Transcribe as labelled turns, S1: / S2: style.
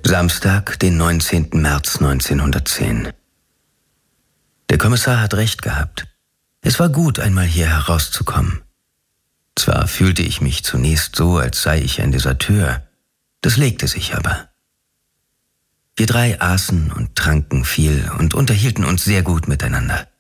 S1: Samstag, den 19. März 1910. Der Kommissar hat recht gehabt. Es war gut, einmal hier herauszukommen. Zwar fühlte ich mich zunächst so, als sei ich ein Deserteur. Das legte sich aber. Wir drei aßen und tranken viel und unterhielten uns sehr gut miteinander.